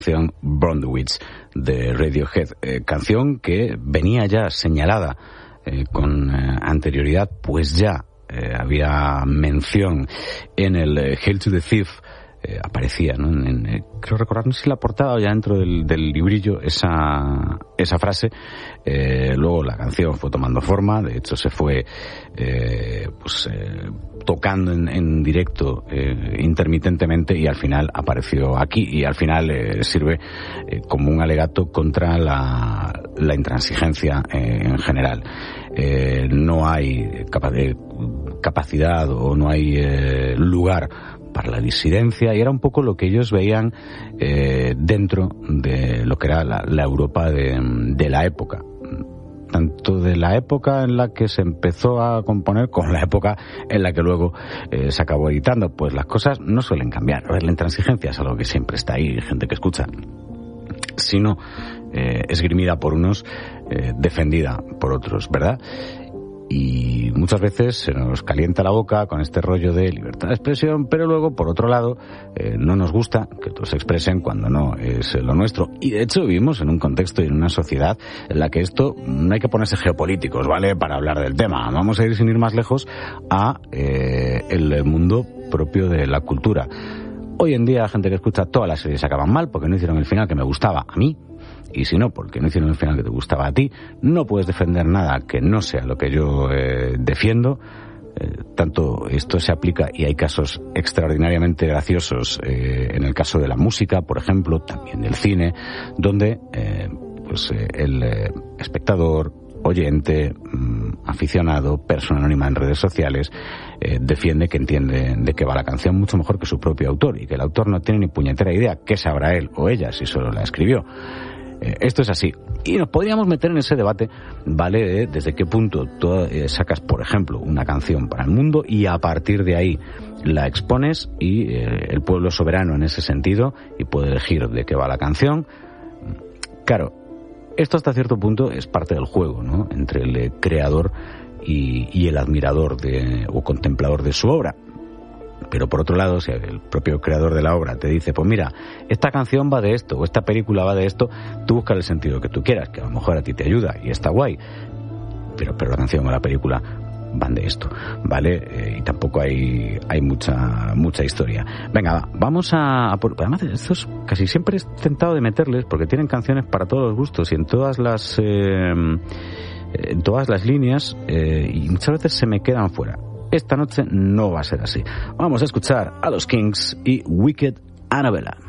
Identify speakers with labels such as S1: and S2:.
S1: canción Burn the Witch de Radiohead, canción que venía ya señalada con anterioridad, pues ya había mención en el Hail to the Thief, aparecía, ¿no? Creo recordar, no sé si la portada o ya dentro del librillo esa frase. Luego la canción fue tomando forma, de hecho se fue tocando en directo intermitentemente, y al final apareció aquí, y al final sirve como un alegato contra la intransigencia en general. No hay capacidad o no hay lugar para la disidencia, y era un poco lo que ellos veían dentro de lo que era la Europa de la época, tanto de la época en la que se empezó a componer como la época en la que luego se acabó editando. Pues las cosas no suelen cambiar. La intransigencia es algo que siempre está ahí, gente que escucha, sino esgrimida por unos, defendida por otros, ¿verdad? Y muchas veces se nos calienta la boca con este rollo de libertad de expresión, pero luego, por otro lado, no nos gusta que otros se expresen cuando no es lo nuestro. Y de hecho vivimos en un contexto y en una sociedad en la que esto no hay que ponerse geopolíticos, ¿vale?, para hablar del tema. Vamos a ir sin ir más lejos a el mundo propio de la cultura. Hoy en día, la gente que escucha todas las series acaban mal porque no hicieron el final que me gustaba a mí. Y si no, porque no hicieron el final que te gustaba a ti, no puedes defender nada que no sea lo que yo defiendo. Tanto esto se aplica, y hay casos extraordinariamente graciosos en el caso de la música, por ejemplo, también del cine, donde el espectador, oyente, aficionado, persona anónima en redes sociales, defiende que entiende de qué va la canción mucho mejor que su propio autor, y que el autor no tiene ni puñetera idea qué sabrá él o ella si solo la escribió. Esto es así. Y nos podríamos meter en ese debate, ¿vale?, desde qué punto tú sacas, por ejemplo, una canción para el mundo y a partir de ahí la expones, y el pueblo es soberano en ese sentido y puede elegir de qué va la canción. Claro, esto hasta cierto punto es parte del juego, ¿no?, entre el creador y el admirador o contemplador de su obra. Pero por otro lado, si el propio creador de la obra te dice, pues mira, esta canción va de esto, o esta película va de esto, tú buscas el sentido que tú quieras, que a lo mejor a ti te ayuda y está guay, pero la canción o la película van de esto, ¿vale? Y tampoco hay mucha historia. Venga, vamos además, estos casi siempre he tentado de meterles, porque tienen canciones para todos los gustos y en todas las líneas, y muchas veces se me quedan fuera. Esta noche no va a ser así. Vamos a escuchar a los Kings y Wicked Annabella.